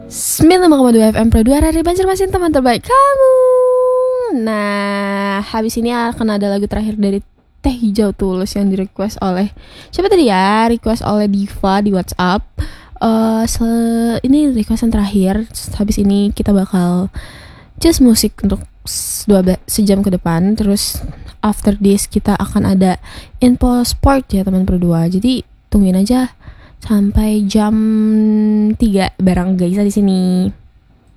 95,2 FM Pro 2 Radio Banjarmasin, teman terbaik kamu. Nah, habis ini akan ada lagu terakhir dari Teh Hijau Tulus yang di-request oleh siapa tadi ya? Request oleh Diva di WhatsApp. Ini requestan terakhir. Habis ini kita bakal just musik untuk sejam ke depan. Terus after this kita akan ada info sport ya teman Pro 2. Jadi tungguin aja sampai jam 3 bareng Gaisa di sini.